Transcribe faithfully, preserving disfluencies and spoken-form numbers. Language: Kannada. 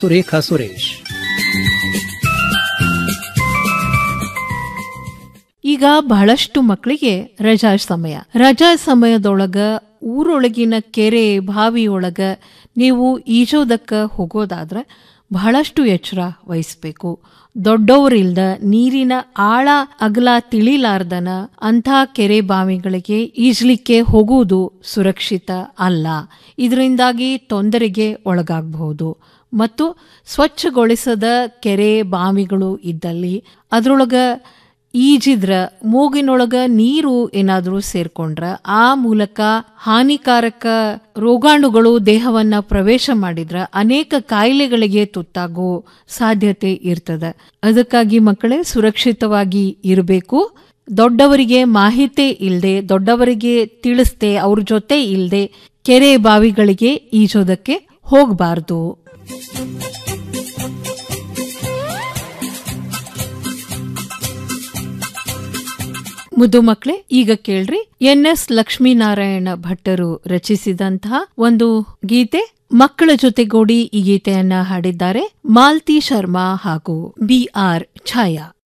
ಸುರೇಖಾ ಸುರೇಶ್. ಈಗ ಬಹಳಷ್ಟು ಮಕ್ಕಳಿಗೆ ರಜಾ ಸಮಯ ರಜಾ ಸಮಯದೊಳಗ ಊರೊಳಗಿನ ಕೆರೆ ಬಾವಿಯೊಳಗ ನೀವು ಈಜೋದಕ್ಕ ಹೋಗೋದಾದ್ರ ಬಹಳಷ್ಟು ಎಚ್ಚರ ವಹಿಸ್ಬೇಕು. ದೊಡ್ಡವರಿಲ್ದ ನೀರಿನ ಆಳ ಅಗಲ ತಿಳಿಲಾರ್ದನ ಅಂಥ ಕೆರೆ ಬಾವಿಗಳಿಗೆ ಈಜ್ಲಿಕ್ಕೆ ಹೋಗುವುದು ಸುರಕ್ಷಿತ ಅಲ್ಲ. ಇದರಿಂದಾಗಿ ತೊಂದರೆಗೆ ಒಳಗಾಗಬಹುದು. ಮತ್ತು ಸ್ವಚ್ಛಗೊಳಿಸದ ಕೆರೆ ಬಾವಿಗಳು ಇದ್ದಲ್ಲಿ ಅದರೊಳಗ ಈಜಿದ್ರ ಮೂಗಿನೊಳಗ ನೀರು ಏನಾದರೂ ಸೇರ್ಕೊಂಡ್ರ ಆ ಮೂಲಕ ಹಾನಿಕಾರಕ ರೋಗಾಣುಗಳು ದೇಹವನ್ನ ಪ್ರವೇಶ ಮಾಡಿದ್ರ ಅನೇಕ ಕಾಯಿಲೆಗಳಿಗೆ ತುತ್ತಾಗೋ ಸಾಧ್ಯತೆ ಇರ್ತದೆ. ಅದಕ್ಕಾಗಿ ಮಕ್ಕಳೇ ಸುರಕ್ಷಿತವಾಗಿ ಇರಬೇಕು. ದೊಡ್ಡವರಿಗೆ ಮಾಹಿತಿ ಇಲ್ಲದೆ, ದೊಡ್ಡವರಿಗೆ ತಿಳಿಸ್ದೆ, ಅವ್ರ ಜೊತೆ ಇಲ್ಲದೆ ಕೆರೆ ಬಾವಿಗಳಿಗೆ ಈಜೋದಕ್ಕೆ ಹೋಗಬಾರ್ದು. ಮುದ್ದು ಮಕ್ಕಳೇ, ಈಗ ಕೇಳ್ರಿ ಎನ್ ಎಸ್ ಲಕ್ಷ್ಮೀನಾರಾಯಣ ಭಟ್ಟರು ರಚಿಸಿದಂತಹ ಒಂದು ಗೀತೆ. ಮಕ್ಕಳ ಜೊತೆಗೂಡಿ ಈ ಗೀತೆಯನ್ನ ಹಾಡಿದ್ದಾರೆ ಮಾಲ್ತಿ ಶರ್ಮಾ ಹಾಗೂ ಬಿ ಆರ್ ಛಾಯಾ.